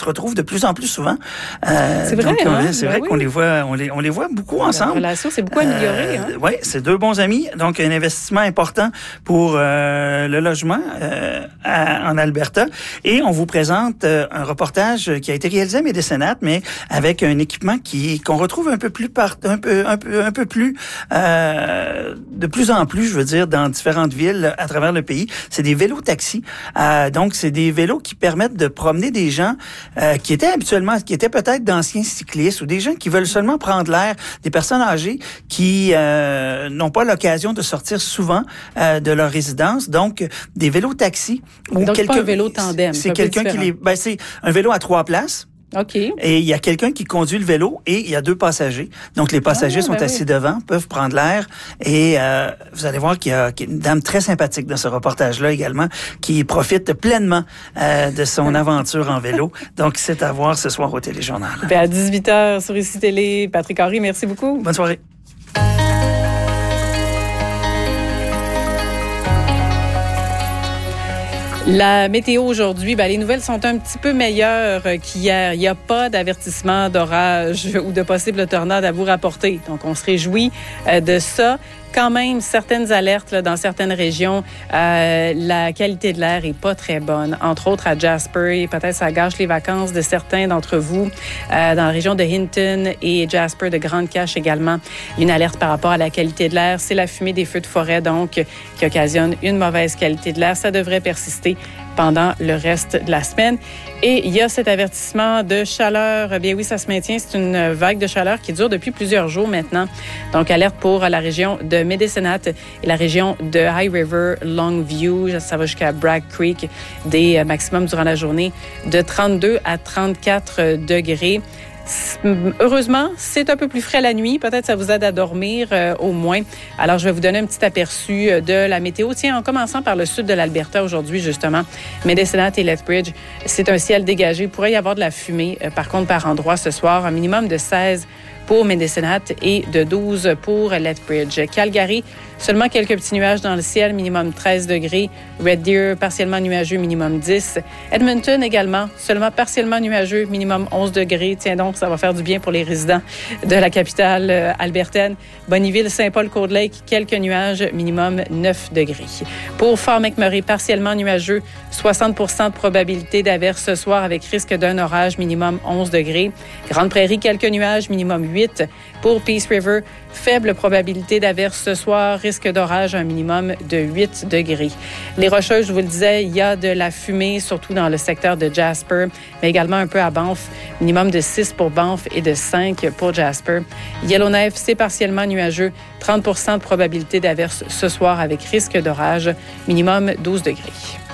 se retrouvent de plus en plus souvent. C'est vrai, donc, hein? C'est vrai qu'on les voit, on les voit beaucoup ensemble. La relation s'est beaucoup améliorée. Oui, c'est deux bons amis. Donc, un investissement important pour le logement en Alberta. Et on vous présente un reportage qui a été réalisé à Médécénat, mais avec un équipement qu'on retrouve un peu plus de plus en plus, je veux dire, dans différentes villes à travers le pays. C'est des vélos taxis. Donc, c'est des vélos qui permettent de promener des gens qui étaient peut-être d'anciens cyclistes ou des gens qui veulent seulement prendre l'air, des personnes âgées qui n'ont pas l'occasion de sortir souvent de leur résidence. Donc, des vélos taxis. Donc, c'est pas un vélo tandem. C'est quelqu'un c'est un vélo à 3 places. OK. Et il y a quelqu'un qui conduit le vélo et il y a 2 passagers. Donc, les passagers sont assis devant, peuvent prendre l'air et vous allez voir qu'il y a une dame très sympathique dans ce reportage-là également qui profite pleinement de son aventure en vélo. Donc, c'est à voir ce soir au Téléjournal. À 18h sur ICI Télé. Patrick Henry, merci beaucoup. Bonne soirée. La météo aujourd'hui, les nouvelles sont un petit peu meilleures qu'hier. Il n'y a pas d'avertissement d'orage ou de possibles tornades à vous rapporter. Donc, on se réjouit de ça. Quand même, certaines alertes dans certaines régions, la qualité de l'air est pas très bonne. Entre autres à Jasper, et peut-être ça gâche les vacances de certains d'entre vous. Dans la région de Hinton et Jasper, de Grande Cache également, une alerte par rapport à la qualité de l'air. C'est la fumée des feux de forêt, donc, qui occasionne une mauvaise qualité de l'air. Ça devrait persister pendant le reste de la semaine. Et il y a cet avertissement de chaleur. Bien oui, ça se maintient. C'est une vague de chaleur qui dure depuis plusieurs jours maintenant. Donc, alerte pour la région de Médécénat et la région de High River, Longview. Ça va jusqu'à Bragg Creek. Des maximums durant la journée de 32 à 34 degrés. Heureusement, c'est un peu plus frais la nuit. Peut-être ça vous aide à dormir au moins. Alors, je vais vous donner un petit aperçu de la météo. Tiens, en commençant par le sud de l'Alberta aujourd'hui, justement, Médécénat et Lethbridge, c'est un ciel dégagé. Il pourrait y avoir de la fumée, par contre, par endroit ce soir. Un minimum de 16 pour Médécénat et de 12 pour Lethbridge. Calgary, seulement quelques petits nuages dans le ciel, minimum 13 degrés. Red Deer, partiellement nuageux, minimum 10. Edmonton également, seulement partiellement nuageux, minimum 11 degrés. Tiens donc, ça va faire du bien pour les résidents de la capitale albertaine. Bonneville, Saint-Paul-Cold Lake, quelques nuages, minimum 9 degrés. Pour Fort McMurray, partiellement nuageux, 60% de probabilité d'averse ce soir avec risque d'un orage, minimum 11 degrés. Grande Prairie, quelques nuages, minimum 8. Pour Peace River, faible probabilité d'averse ce soir, risque d'orage, un minimum de 8 degrés. Les Rocheuses, je vous le disais, il y a de la fumée, surtout dans le secteur de Jasper, mais également un peu à Banff, minimum de 6 pour Banff et de 5 pour Jasper. Yellowknife, c'est partiellement nuageux, 30% de probabilité d'averse ce soir avec risque d'orage, minimum 12 degrés.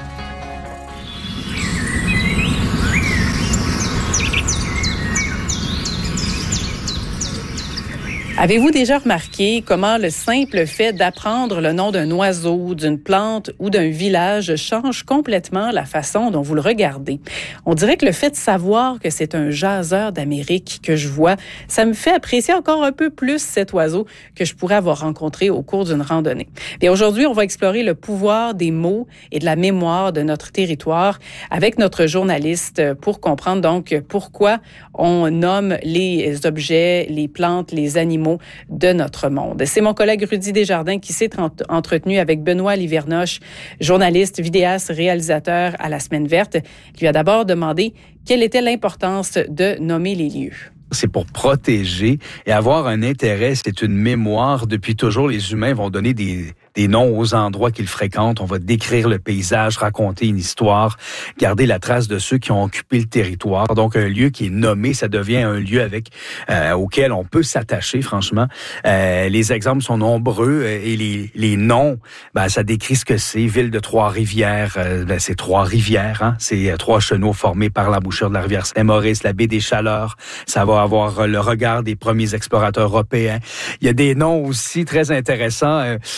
Avez-vous déjà remarqué comment le simple fait d'apprendre le nom d'un oiseau, d'une plante ou d'un village change complètement la façon dont vous le regardez? On dirait que le fait de savoir que c'est un jaseur d'Amérique que je vois, ça me fait apprécier encore un peu plus cet oiseau que je pourrais avoir rencontré au cours d'une randonnée. Et aujourd'hui, on va explorer le pouvoir des mots et de la mémoire de notre territoire avec notre journaliste pour comprendre donc pourquoi on nomme les objets, les plantes, les animaux de notre monde. C'est mon collègue Rudy Desjardins qui s'est entretenu avec Benoît Livernoche, journaliste, vidéaste, réalisateur à La Semaine verte, qui lui a d'abord demandé quelle était l'importance de nommer les lieux. C'est pour protéger et avoir un intérêt, c'est une mémoire. Depuis toujours, les humains vont donner des noms aux endroits qu'ils fréquentent. On va décrire le paysage, raconter une histoire, garder la trace de ceux qui ont occupé le territoire. Donc, un lieu qui est nommé, ça devient un lieu auquel on peut s'attacher, franchement. Les exemples sont nombreux et les noms, ça décrit ce que c'est. Ville de Trois-Rivières, c'est Trois-Rivières, hein? C'est 3 chenaux formés par l'embouchure de la rivière Saint-Maurice, la baie des Chaleurs. Ça va avoir le regard des premiers explorateurs européens. Il y a des noms aussi très intéressants qui n'ont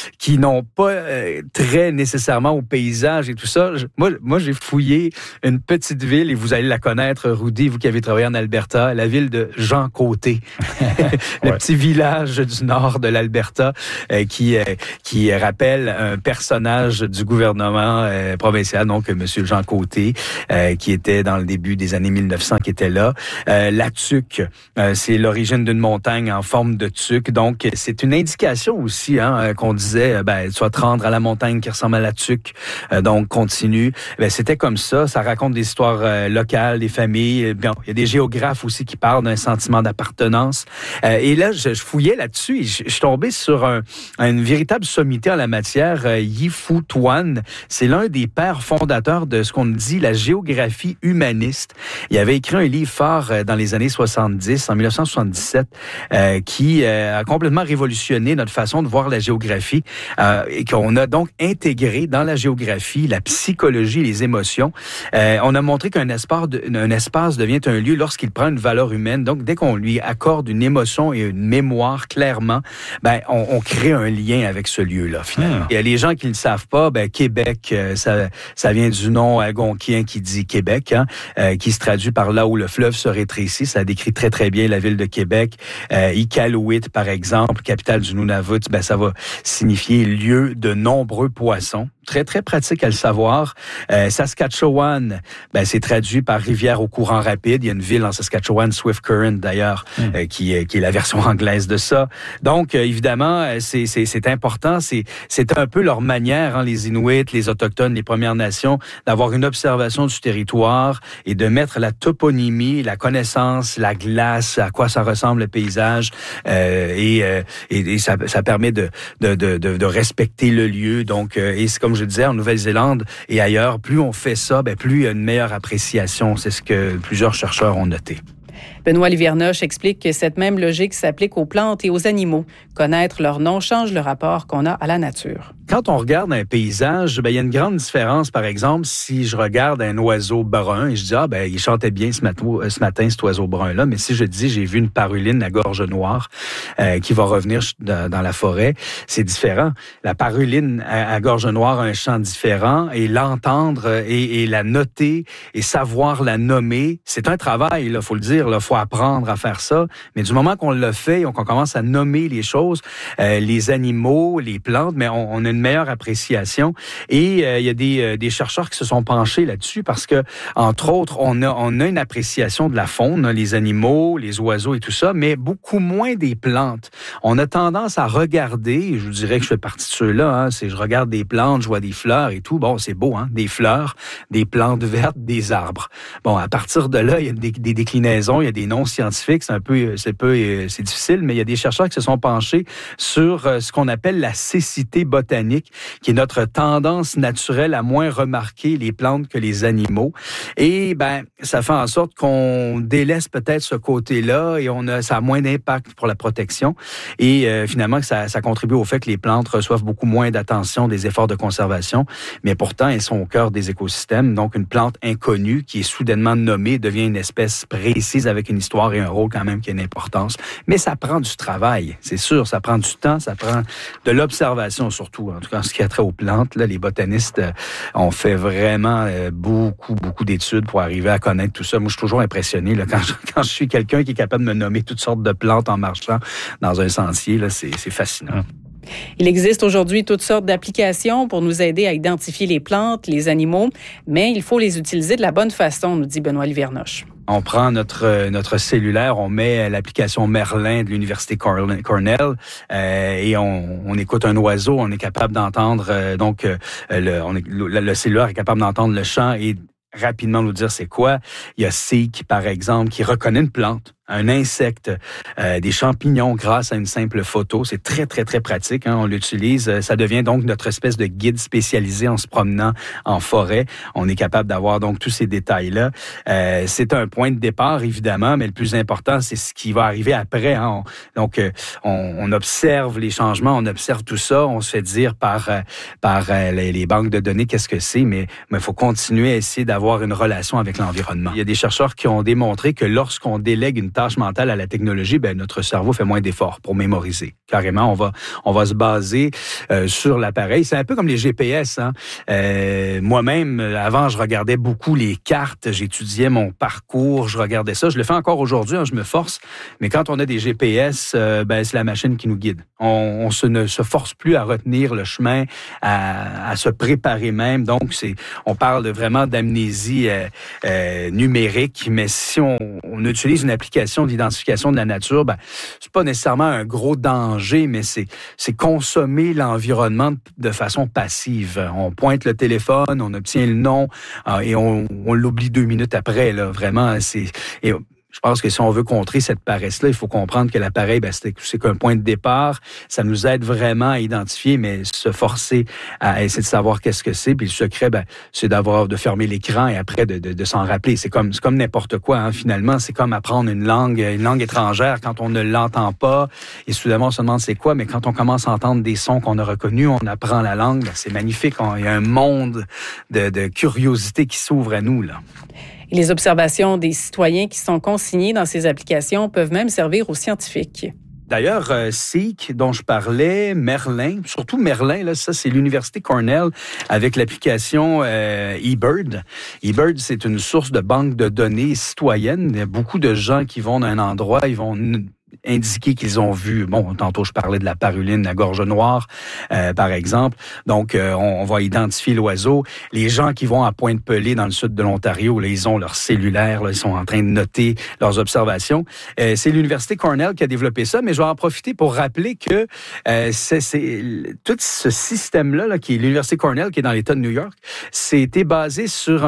n'ont pas trait nécessairement au paysage et tout ça. Moi, j'ai fouillé une petite ville, et vous allez la connaître, Rudy, vous qui avez travaillé en Alberta, la ville de Jean Côté. Le petit village du nord de l'Alberta qui rappelle un personnage du gouvernement provincial, donc M. Jean Côté, qui était dans le début des années 1900, qui était là. La tuque, c'est l'origine d'une montagne en forme de tuque. Donc, c'est une indication aussi qu'on disait, tu vas te rendre à la montagne qui ressemble à la tuque. Donc, continue. C'était comme ça. Ça raconte des histoires locales, des familles. Bien, il y a des géographes aussi qui parlent d'un sentiment d'appartenance. Et là, je fouillais là-dessus et je suis tombé sur une véritable sommité en la matière. Yi-Fu Tuan, c'est l'un des pères fondateurs de ce qu'on dit la géographie humaniste. Il avait écrit un livre phare dans les années 70, en 1977, qui a complètement révolutionné notre façon de voir la géographie et qu'on a donc intégré dans la géographie la psychologie et les émotions. On a montré qu'un espace devient un lieu lorsqu'il prend une valeur humaine. Donc, dès qu'on lui accorde une émotion et une mémoire clairement, on crée un lien avec ce lieu-là, finalement. Il y a les gens qui ne le savent pas, Québec, ça vient du nom algonquien qui dit Québec, qui se traduit par là où le fleuve se rétrécit. Ça décrit très, très bien la ville de Québec. Iqaluit, par exemple, capitale du Nunavut, ça va signifier lieu de nombreux poissons. Très, très pratique à le savoir. Saskatchewan, c'est traduit par rivière au courant rapide. Il y a une ville en Saskatchewan, Swift Current d'ailleurs, qui est la version anglaise de ça. Donc, évidemment, c'est important. C'est un peu leur manière, les Inuits, les Autochtones, les Premières Nations, d'avoir une observation du territoire et de mettre la toponymie, la connaissance, la glace, à quoi ça ressemble le paysage, et ça permet de respecter le lieu. Donc, et c'est comme je disais, en Nouvelle-Zélande et ailleurs, plus on fait ça, plus il y a une meilleure appréciation. C'est ce que plusieurs chercheurs ont noté. Benoît Liviernoche explique que cette même logique s'applique aux plantes et aux animaux. Connaître leur nom change le rapport qu'on a à la nature. Quand on regarde un paysage, il y a une grande différence. Par exemple, si je regarde un oiseau brun et je dis, il chantait bien ce matin, cet oiseau brun-là. Mais si je dis, j'ai vu une paruline à gorge noire qui va revenir dans la forêt, c'est différent. La paruline à gorge noire a un chant différent et l'entendre et la noter et savoir la nommer, c'est un travail, il faut le dire. Il faut apprendre à faire ça. Mais du moment qu'on le fait, qu'on commence à nommer les choses, les animaux, les plantes, mais on a une meilleure appréciation. Et il y a des chercheurs qui se sont penchés là-dessus parce que, entre autres, on a une appréciation de la faune, les animaux, les oiseaux et tout ça, mais beaucoup moins des plantes. On a tendance à regarder, je vous dirais que je fais partie de ceux-là, je regarde des plantes, je vois des fleurs et tout. Bon, c'est beau, des fleurs, des plantes vertes, des arbres. Bon, à partir de là, il y a des déclinaisons, il y a des noms scientifiques, c'est difficile, mais il y a des chercheurs qui se sont penchés sur ce qu'on appelle la cécité botanique, qui est notre tendance naturelle à moins remarquer les plantes que les animaux. Et ça fait en sorte qu'on délaisse peut-être ce côté-là et ça a moins d'impact pour la protection. Et finalement, ça contribue au fait que les plantes reçoivent beaucoup moins d'attention, des efforts de conservation, mais pourtant, elles sont au cœur des écosystèmes. Donc, une plante inconnue qui est soudainement nommée devient une espèce précise avec une histoire et un rôle quand même qui a une importance. Mais ça prend du travail, c'est sûr. Ça prend du temps, ça prend de l'observation surtout. En tout cas, en ce qui a trait aux plantes, là, les botanistes ont fait vraiment beaucoup d'études pour arriver à connaître tout ça. Moi, je suis toujours impressionné là, quand je suis quelqu'un qui est capable de me nommer toutes sortes de plantes en marchant dans un sentier. Là, c'est fascinant. Il existe aujourd'hui toutes sortes d'applications pour nous aider à identifier les plantes, les animaux, mais il faut les utiliser de la bonne façon, nous dit Benoît Liviernoche. On prend notre cellulaire, on met l'application Merlin de l'Université Cornell et on écoute un oiseau, on est capable d'entendre, le cellulaire est capable d'entendre le chant et rapidement nous dire c'est quoi. Il y a Seek, par exemple, qui reconnaît une plante, un insecte, des champignons grâce à une simple photo. C'est très, très, très pratique. On l'utilise. Ça devient donc notre espèce de guide spécialisé en se promenant en forêt. On est capable d'avoir donc tous ces détails-là. C'est un point de départ, évidemment, mais le plus important, c'est ce qui va arriver après. On observe les changements, on observe tout ça. On se fait dire par les banques de données qu'est-ce que c'est, mais il faut continuer à essayer d'avoir une relation avec l'environnement. Il y a des chercheurs qui ont démontré que lorsqu'on délègue une tâche mentale à la technologie, ben notre cerveau fait moins d'efforts pour mémoriser. Carrément, on va se baser sur l'appareil. C'est un peu comme les GPS. Hein? Moi-même, avant, je regardais beaucoup les cartes, j'étudiais mon parcours, je regardais ça. Je le fais encore aujourd'hui, hein, je me force. Mais quand on a des GPS, c'est la machine qui nous guide. On ne se force plus à retenir le chemin, à se préparer même. Donc, on parle vraiment d'amnésie numérique. Mais si on utilise une application d'identification de la nature, c'est pas nécessairement un gros danger, mais c'est consommer l'environnement de façon passive. On pointe le téléphone, on obtient le nom et on l'oublie 2 minutes après. Là, vraiment, je pense que si on veut contrer cette paresse-là, il faut comprendre que l'appareil, c'est qu'un point de départ. Ça nous aide vraiment à identifier, mais se forcer à essayer de savoir qu'est-ce que c'est. Puis le secret, c'est de fermer l'écran et après de s'en rappeler. C'est comme n'importe quoi, hein, finalement. C'est comme apprendre une langue étrangère quand on ne l'entend pas. Et soudainement, on se demande c'est quoi. Mais quand on commence à entendre des sons qu'on a reconnus, on apprend la langue. C'est magnifique. Il y a un monde de curiosité qui s'ouvre à nous, là. Et les observations des citoyens qui sont consignées dans ces applications peuvent même servir aux scientifiques. D'ailleurs, Seek, dont je parlais, Merlin, surtout Merlin, là, ça, c'est l'Université Cornell avec l'application eBird. eBird, c'est une source de banque de données citoyennes. Il y a beaucoup de gens qui vont dans un endroit, ils vont indiquer qu'ils ont vu, tantôt je parlais de la paruline, la gorge noire, par exemple. Donc, on va identifier l'oiseau. Les gens qui vont à Pointe-Pelée, dans le sud de l'Ontario, là, ils ont leur cellulaire, là, ils sont en train de noter leurs observations. C'est l'Université Cornell qui a développé ça, mais je vais en profiter pour rappeler que c'est tout ce système-là, qui est l'Université Cornell, qui est dans l'État de New York, c'était basé sur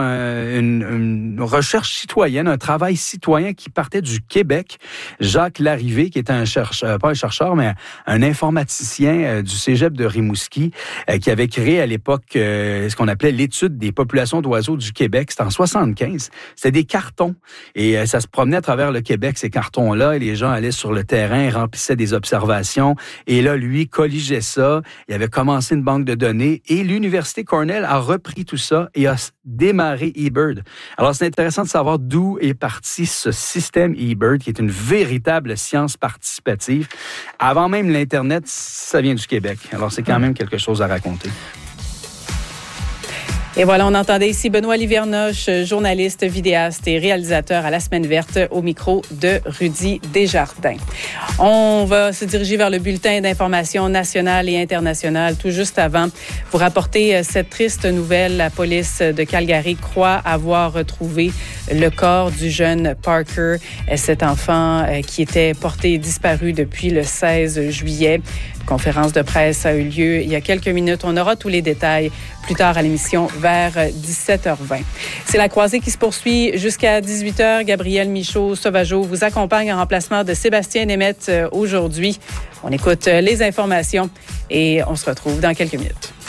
une recherche citoyenne, un travail citoyen qui partait du Québec. Jacques Larrivé, qui était un chercheur, pas un chercheur, mais un informaticien du cégep de Rimouski, qui avait créé à l'époque ce qu'on appelait l'étude des populations d'oiseaux du Québec. C'était en 75. C'était des cartons. Et ça se promenait à travers le Québec, ces cartons-là, et les gens allaient sur le terrain, remplissaient des observations. Et là, lui, colligeait ça. Il avait commencé une banque de données. Et l'Université Cornell a repris tout ça et a démarré eBird. Alors, c'est intéressant de savoir d'où est parti ce système eBird, qui est une véritable science participative. Avant même l'Internet, ça vient du Québec. Alors, c'est quand même quelque chose à raconter. Et voilà, on entendait ici Benoît Livernoche, journaliste, vidéaste et réalisateur à La Semaine verte, au micro de Rudy Desjardins. On va se diriger vers le bulletin d'information nationale et internationale. Tout juste avant, vous rapportez cette triste nouvelle. La police de Calgary croit avoir retrouvé le corps du jeune Parker, cet enfant qui était porté disparu depuis le 16 juillet. Une conférence de presse a eu lieu il y a quelques minutes. On aura tous les détails plus tard à l'émission vers 17h20. C'est la croisée qui se poursuit jusqu'à 18h. Gabriel Michaud-Sauvageau vous accompagne en remplacement de Sébastien Nemeth aujourd'hui. On écoute les informations et on se retrouve dans quelques minutes.